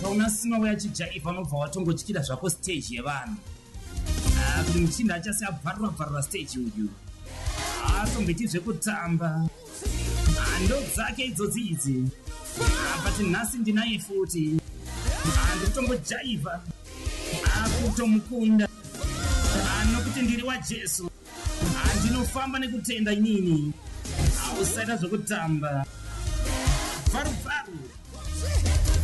ukaona sinowe achijaiva unobva watongotyira zvako stage yevanhu kuti muchindi achasi abvarura stage uyu asomboiti zvekutamba ndo dzake idzodzi idzi but nhasi ndinaye futi ndikutongojaivha kutomukunda nokuti ndiri wajesu ndinofamba nekutenda inini usaita zvekutamba bvaru